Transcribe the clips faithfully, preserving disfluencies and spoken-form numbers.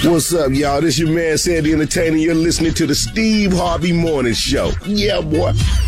What's up, y'all? This your man, Sandy Entertainer. You're listening to the Steve Harvey Morning Show. Yeah, boy.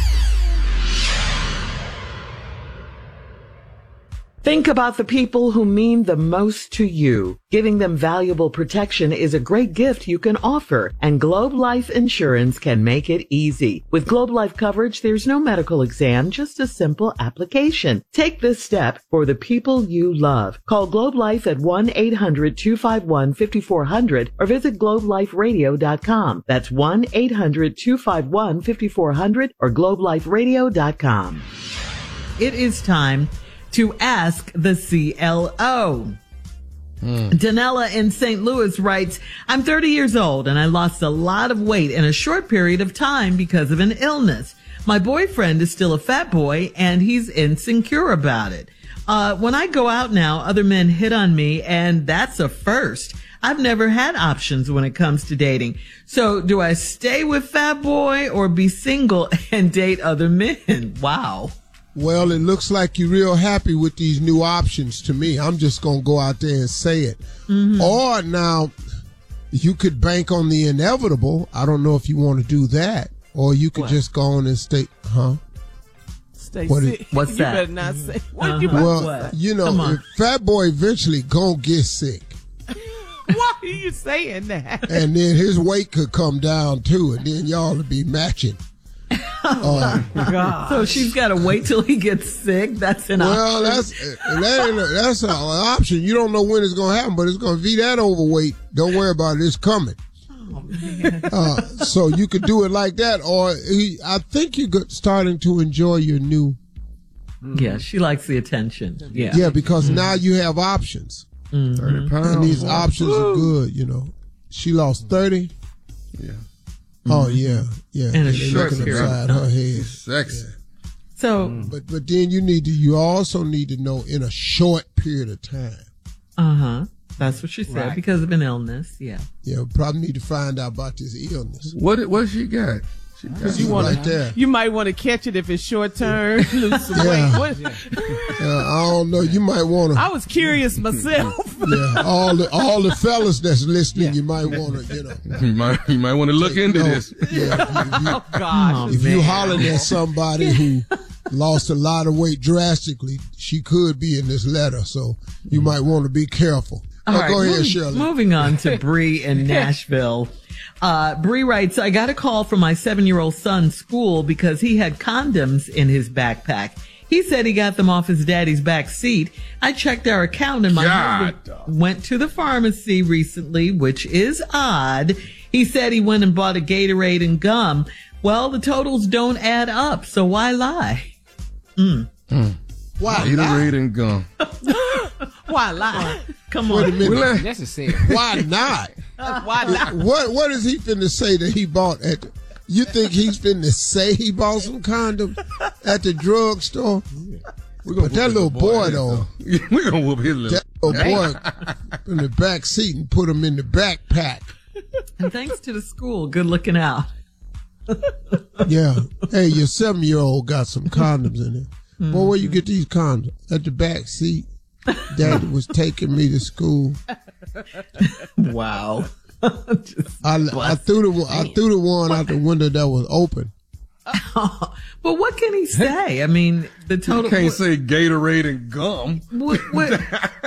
Think about the people who mean the most to you. Giving them valuable protection is a great gift you can offer, and Globe Life Insurance can make it easy. With Globe Life coverage, there's no medical exam, just a simple application. Take this step for the people you love. Call Globe Life at one eight hundred two five one five four zero zero or visit globe life radio dot com. That's one eight hundred two five one five four zero zero or globe life radio dot com. It is time to ask the C L O. Mm. Danella in Saint Louis writes, I'm thirty years old and I lost a lot of weight in a short period of time because of an illness. My boyfriend is still a fat boy and he's insecure about it. Uh, when I go out now, other men hit on me and that's a first. I've never had options when it comes to dating. So do I stay with fat boy or be single and date other men? Wow. Well, it looks like you're real happy with these new options to me. I'm just going to go out there and say it. Mm-hmm. Or now, you could bank on the inevitable. I don't know if you want to do that. Or you could what? just go on and stay, huh? Stay what sick. Is, What's you that? better not say. What uh-huh. you well, what? you know, if fat boy eventually going to get sick. Why are you saying that? And then his weight could come down too, and then y'all would be matching. Oh, uh, God. So she's got to wait till he gets sick? That's an well, option. Well, that's, that ain't a, that's an option. You don't know when it's going to happen, but it's going to be that overweight. Don't worry about it. It's coming. Oh, man. Uh, so you could do it like that, or he, I think you're starting to enjoy your new. Yeah, she likes the attention. Yeah. Yeah, because mm-hmm. now you have options. Mm-hmm. thirty pounds. And these options Woo. are good, you know. She lost thirty. Yeah. Oh yeah, yeah. In a short period. Inside her head. Sexy. Yeah. So, but but then you need to. You also need to know in a short period of time. Uh huh. That's what she said right. because of an illness. Yeah. Yeah. Probably need to find out about this illness. What what she got? She got you want right there. You might want to catch it if it's short term. Lose some yeah. weight. Yeah. yeah. I don't know. You might want to. I was curious myself. yeah. All the all the fellas that's listening, yeah. you might want to. You know. You might you might want to look into know, this. Yeah. If you, oh God. If you hollering at somebody who lost a lot of weight drastically, she could be in this letter, so you might want to be careful. All oh, right, go ahead, moving, Shirley. Moving on to Bree in Nashville. Uh, Bree writes, I got a call from my seven-year-old son's school because he had condoms in his backpack. He said he got them off his daddy's back seat. I checked our account and my God. husband went to the pharmacy recently, which is odd. He said he went and bought a Gatorade and gum. Well, the totals don't add up, so why lie? Mm. Mm. Why Gatorade and gum. Why lie? Come on. Wait a minute. Necessary. Why not? Why not? What What is he finna say that he bought at the, you think he's finna say he bought some condoms at the drugstore? Yeah. But that little boy, boy though. We're going to whoop his little. That little boy in the back seat and put him in the backpack. And thanks to the school, good looking out. Yeah. Hey, your seven-year-old got some condoms in it. Mm-hmm. Boy, where you get these condoms? At the back seat. Daddy was taking me to school. Wow. I, I threw the I threw the one out the window that was open. Oh, but what can he say? I mean, the total. You can't what, say Gatorade and gum. What? what?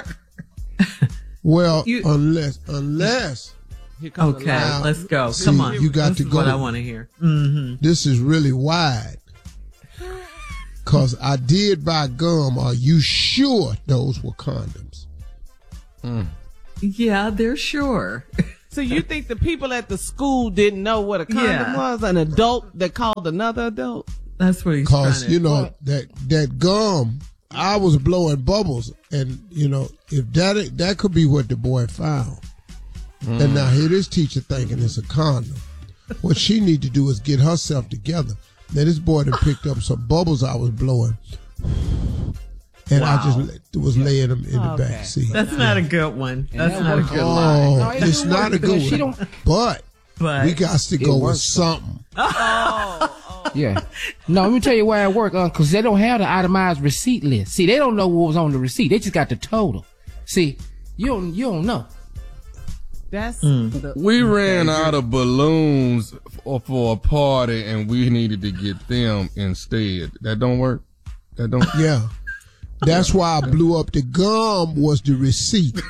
Well, you, unless unless. Okay, now, let's go. See, Come on, you got this to is go. What I want to hear. Mm-hmm. This is really wide. Cause I did buy gum. Are you sure those were condoms? Mm. Yeah, they're sure. So you think the people at the school didn't know what a condom yeah. was? An adult that called another adult? That's what he's Cause trying to you know what? that that gum, I was blowing bubbles, and you know if that that could be what the boy found. Mm. And now here this teacher thinking it's a condom. What she need to do is get herself together. Now this boy done picked up some bubbles I was blowing, and wow. I just was laying them in the okay. back seat. That's not a good one. That's that not a works. good oh, line. No, it's not a good she one. Don't... But, but we got to go with works. something. Oh, oh. Yeah. No, let me tell you why it worked, because uh, they don't have the itemized receipt list. See, they don't know what was on the receipt. They just got the total. See, you don't, you don't know. That's Mm. the, We ran out of balloons for, for a party, and we needed to get them instead. That don't work. That don't. Yeah. That's why I blew up the gum was the receipt.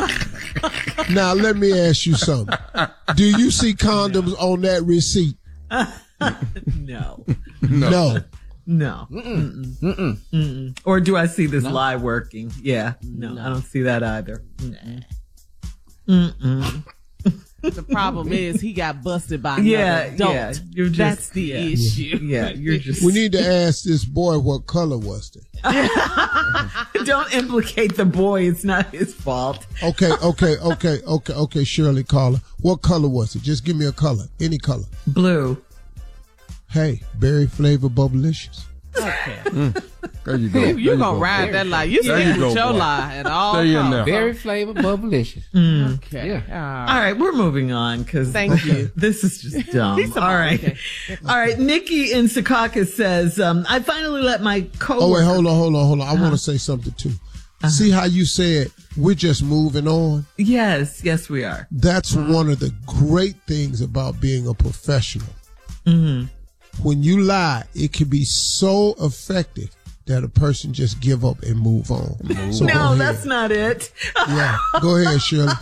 Now, let me ask you something. Do you see condoms on that receipt? No. No. No. Mm-mm. Mm-mm. Mm-mm. Or do I see this lie working? Yeah. No, I don't see that either. Mm-mm. Mm-mm. the problem is he got busted by Yeah, another adult. yeah. You're just, That's the yeah. issue. Yeah, you're just. We need to ask this boy what color was it. Don't implicate the boy. It's not his fault. Okay, okay, okay, okay, okay, Shirley Caller. What color was it? Just give me a color. Any color. Blue. Hey, berry flavor bubblicious. Okay. Mm. There you go. You, There you gonna go. ride that lie. You There stick you with go, your boy. lie at all Stay in costs. there. Berry flavor, bubblicious. Mm. Okay. Yeah. All right, we're moving on because Thank you. this is just dumb. He's All a- right, okay. all right. Nikki in Secaucus says, um, "I finally let my coworker." Oh, wait, hold on, hold on, hold on. I want to say something too. See how you said we're just moving on? Yes, yes, we are. That's one of the great things about being a professional. Mm-hmm. When you lie, it can be so effective that a person just give up and move on. So go No, ahead. that's not it. Yeah, go ahead, Shirley.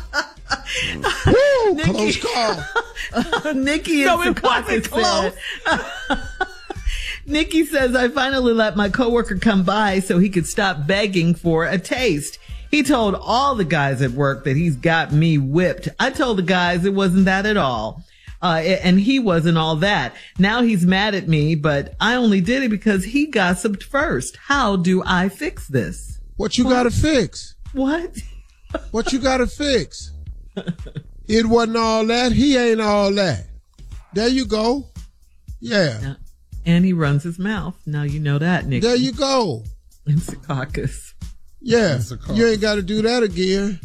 Woo, close call. Nikki in No, it Secaucus wasn't said. Nikki says, "I finally let my coworker come by so he could stop begging for a taste. He told all the guys at work that he's got me whipped. I told the guys it wasn't that at all. Uh, and he wasn't all that. Now he's mad at me, but I only did it because he gossiped first. How do I fix this?" What you got to fix? What? What you got to fix? It wasn't all that. He ain't all that. There you go. Yeah. And he runs his mouth. Now you know that, Nikki. There you go. In Secaucus. Yeah. Secaucus. You ain't got to do that again.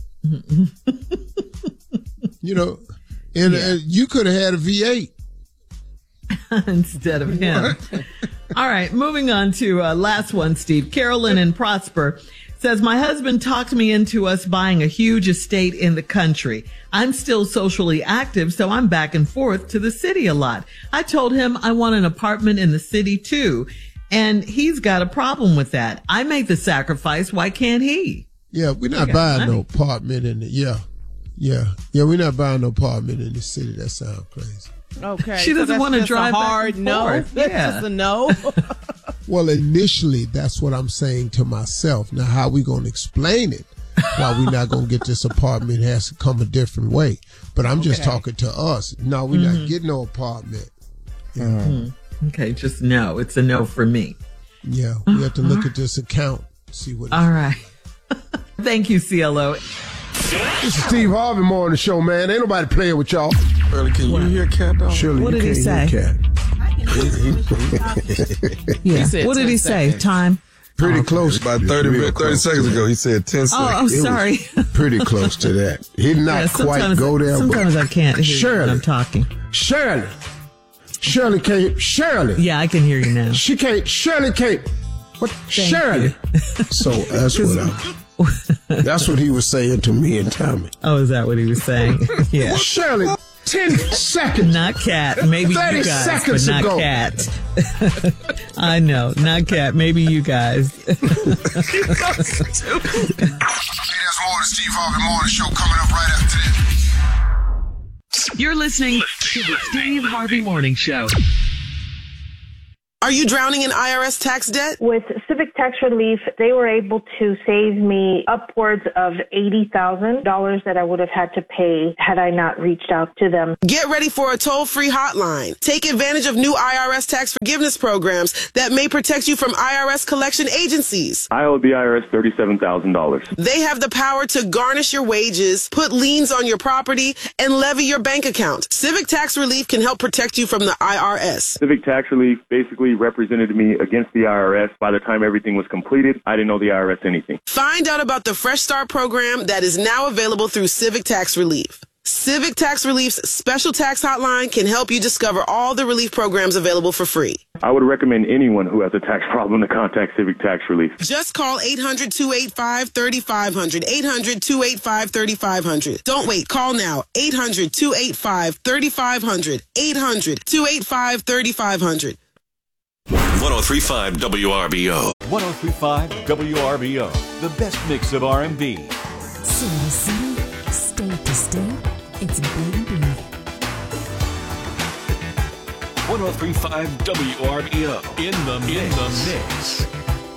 You know, and, Yeah. and you could have had a V eight. Instead of him. All right, moving on to uh, last one, Steve. Carolyn in Prosper says, "My husband talked me into us buying a huge estate in the country. I'm still socially active, so I'm back and forth to the city a lot. I told him I want an apartment in the city too, and he's got a problem with that. I made the sacrifice. Why can't he?" Yeah, we're not got buying money. no apartment in the, yeah. Yeah. Yeah, we're not buying no apartment in the city. That sounds crazy. Okay. She so doesn't that's wanna just drive a back hard and no. forth. That's Yeah. just a no. Well, initially, that's what I'm saying to myself. Now, how we going to explain it? Why we not going to get this apartment has to come a different way. But I'm just Okay. talking to us. No, we're not getting no apartment. Yeah. Okay, just no. It's a no for me. Yeah, we have to look at this account, see what. All right. Thank you, C L O. This is Steve Harvey Morning Show, man. Ain't nobody playing with y'all. Shirley, can you hear Cat Dog? Shirley, What you did he can't hear say? Cat. Yeah. said What did ten he say? seconds. Time? Pretty close. About Just thirty, real minutes, thirty close seconds to ago, that. he said ten seconds. Oh, I'm It was sorry. Pretty close to that. He did not Yeah, quite sometimes- go there. Sometimes but I can't hear you when Shirley. I'm talking. Shirley. Shirley can't. Shirley. Yeah, I can hear you now. She can't. Shirley can't. What? Shirley. So that's what I, that's what he was saying to me and Tommy. Oh, is that what he was saying? Yeah. Shirley, ten seconds. Not Cat. Maybe thirty you guys, but seconds not ago. Cat. I know. Not Cat. Maybe you guys. Hey, there's more of the Steve Harvey Morning Show coming up right after this. You're listening to the Steve Harvey Morning Show. Are you drowning in I R S tax debt? With Civic Tax Relief, they were able to save me upwards of eighty thousand dollars that I would have had to pay had I not reached out to them. Get ready for a toll-free hotline. Take advantage of new I R S tax forgiveness programs that may protect you from I R S collection agencies. I owe the I R S thirty-seven thousand dollars. They have the power to garnish your wages, put liens on your property, and levy your bank account. Civic Tax Relief can help protect you from the I R S. Civic Tax Relief basically represented me against the I R S. By the time everything was completed, I didn't owe the I R S anything. Find out about the Fresh Start program that is now available through Civic Tax Relief. Civic Tax Relief's special tax hotline can help you discover all the relief programs available for free. I would recommend anyone who has a tax problem to contact Civic Tax Relief. Just call eight hundred, two eight five, three five zero zero. eight hundred, two eight five, three five zero zero. Don't wait. Call now. eight hundred, two eight five, three five zero zero. eight hundred, two eight five, three five zero zero. one oh three point five W R B O. one oh three point five W R B O. The best mix of R and B. City to city, state to state, it's Big B. one oh three point five W R B O. In the mix. In the mix.